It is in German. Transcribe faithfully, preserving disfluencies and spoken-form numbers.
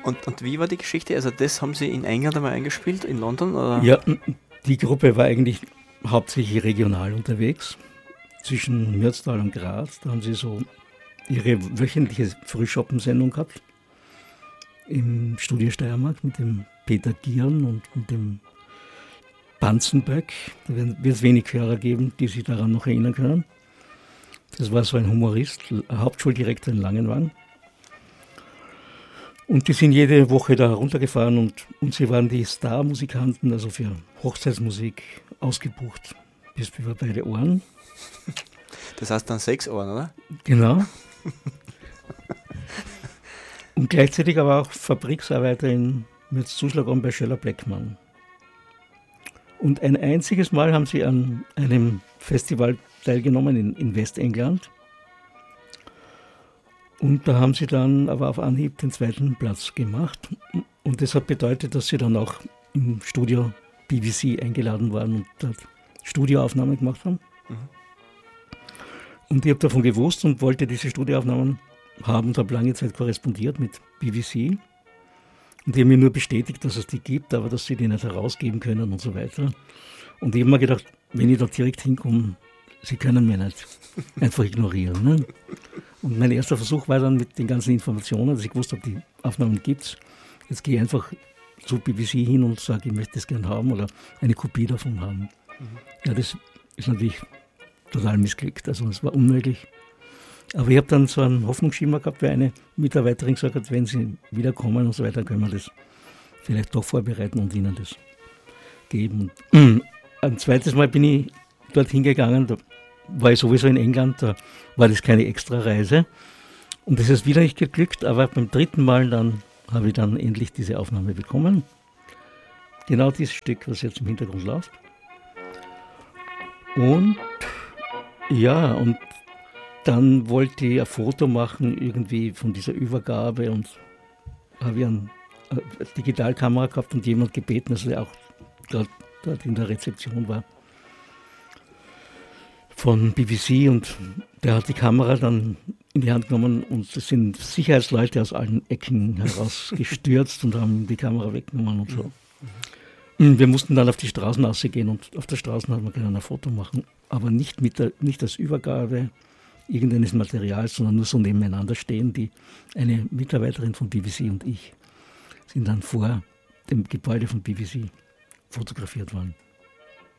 Und, und wie war die Geschichte? Also das haben Sie in England einmal eingespielt, in London? Oder? Ja, die Gruppe war eigentlich hauptsächlich regional unterwegs, zwischen Mürztal und Graz. Da haben sie so ihre wöchentliche Frühschoppensendung gehabt, im Studio Steiermark mit dem Peter Gieren und mit dem Banzenböck. Da wird es wenig Hörer geben, die sich daran noch erinnern können. Das war so ein Humorist, Hauptschuldirektor in Langenwang. Und die sind jede Woche da runtergefahren und, und sie waren die Star-Musikanten, also für Hochzeitsmusik ausgebucht bis über beide Ohren. Das heißt dann sechs Ohren, oder? Genau. Und gleichzeitig aber auch Fabriksarbeiter in Mürzzuschlag bei Schöller Bleckmann. Und ein einziges Mal haben sie an einem Festival teilgenommen in, in Westengland. Und da haben sie dann aber auf Anhieb den zweiten Platz gemacht. Und das hat bedeutet, dass sie dann auch im Studio B B C eingeladen waren und dort Studioaufnahmen gemacht haben. Mhm. Und ich habe davon gewusst und wollte diese Studioaufnahmen haben und habe lange Zeit korrespondiert mit B B C. Und die haben mir nur bestätigt, dass es die gibt, aber dass sie die nicht herausgeben können und so weiter. Und ich habe mir gedacht, wenn ich da direkt hinkomme, sie können mich nicht einfach ignorieren. Ne? Und mein erster Versuch war dann mit den ganzen Informationen, dass ich gewusst habe, die Aufnahmen gibt es. Jetzt gehe ich einfach zu B B C hin und sage, ich möchte das gerne haben oder eine Kopie davon haben. Mhm. Ja, das ist natürlich total missglückt, also es war unmöglich. Aber ich habe dann so einen Hoffnungsschimmer gehabt, weil eine Mitarbeiterin gesagt hat, wenn sie wiederkommen und so weiter, können wir das vielleicht doch vorbereiten und ihnen das geben. Ein zweites Mal bin ich dorthin gegangen, da war ich sowieso in England, da war das keine Extra-Reise. Und das ist wieder nicht geglückt, aber beim dritten Mal dann habe ich dann endlich diese Aufnahme bekommen. Genau dieses Stück, was jetzt im Hintergrund läuft. Und ja, und dann wollte ich ein Foto machen irgendwie von dieser Übergabe und habe ich eine Digitalkamera gehabt und jemand gebeten, dass er auch gerade dort in der Rezeption war von B B C und der hat die Kamera dann in die Hand genommen und es sind Sicherheitsleute aus allen Ecken herausgestürzt und haben die Kamera weggenommen und so. Mhm. Wir mussten dann auf die Straßen rausgehen und auf der Straße haben wir können ein Foto machen, aber nicht, mit der, nicht als Übergabe irgendeines Materials, sondern nur so nebeneinander stehen. Die, eine Mitarbeiterin von B B C und ich sind dann vor dem Gebäude von B B C fotografiert worden.